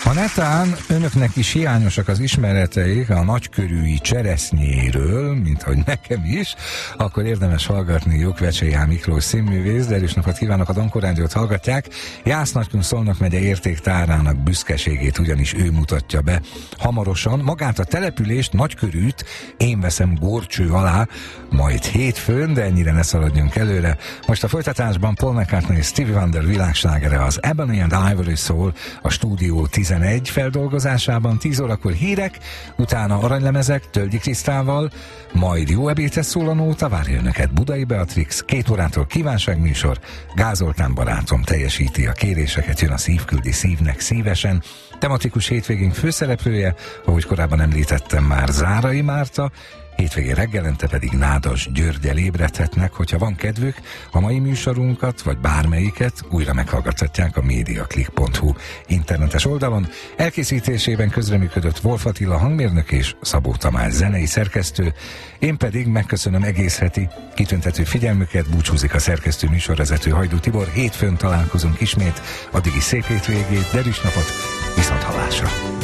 Ha netán önöknek is hiányosak az ismereteik a nagykörűi cseresznyéről, mint ahogy nekem is, akkor érdemes hallgatniuk Vecsey H. Miklós színművész, de erős napot kívánok, a Donkor Rádiót hallgatják. Jász-Nagykun Szolnok megye értéktárának büszkeségét ugyanis ő mutatja be hamarosan. Magát a települést, Nagykörűt én veszem górcső alá, majd hétfőn, de ennyire ne szaladjunk előre. Most a folytatásban Paul McCartney és Stevie Wonder világslágere, az Ebony and Ivory szól a Stúdió 11 feldolgozásában. 10 órakor hírek, utána aranylemezek Tölgyi Krisztával, majd jó ebédhez szól a nóta, várja önöket Budai Beatrix, 2 órától kívánságműsor, Gáz Zoltán barátom teljesíti a kéréseket, jön a Szívküldi szívnek szívesen, tematikus hétvégénk főszereplője, ahogy korábban említettem már, Zárai Márta, hétvégén reggelente pedig Nádas Györgyel ébredhetnek, hogyha van kedvük, a mai műsorunkat, vagy bármelyiket újra meghallgathatják a mediaclick.hu internetes oldalon. Elkészítésében közreműködött Wolf Attila hangmérnök és Szabó Tamás zenei szerkesztő. Én pedig megköszönöm egész heti kitüntető figyelmüket, búcsúzik a szerkesztő műsorvezető Hajdú Tibor. Hétfőn találkozunk ismét, addig is szép hétvégét, derűs napot, viszonthallásra!